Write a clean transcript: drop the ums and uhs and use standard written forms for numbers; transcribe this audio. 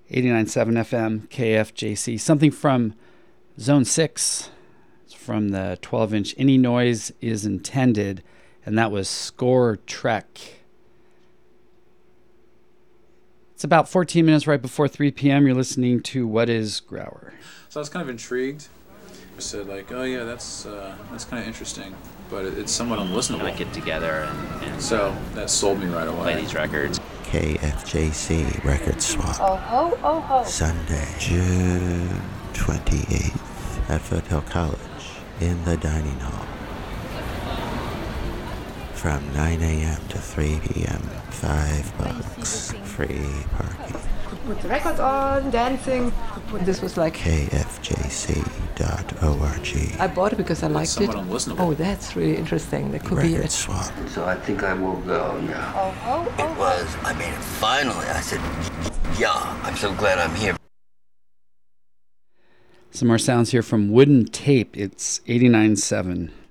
89.7 FM, KFJC. Something from Zone 6. It's from the 12-inch Any Noise Is Intended, and that was Score Trek. It's about 14 minutes right before 3 p.m. You're listening to What is Grauer? So I was kind of intrigued. I said, like, oh yeah, that's kind of interesting, but it's somewhat unlistenable. Like get together and so that sold me right away. Play these records. KFJC Record Swap. Oh ho, oh ho. Sunday, June 28th at Foothill College in the dining hall. From 9 a.m. to 3 p.m. $5. Free parking. Could put the record on, dancing. This was like KFJC.org. I bought it because I liked it. Unlistenable. Oh, that's really interesting. That could Record be it. Swap. So I think I will go now. Oh ho, oh ho. I made it finally. I said, yeah, I'm so glad I'm here. Some more sounds here from Wooden Tape. It's 89.7.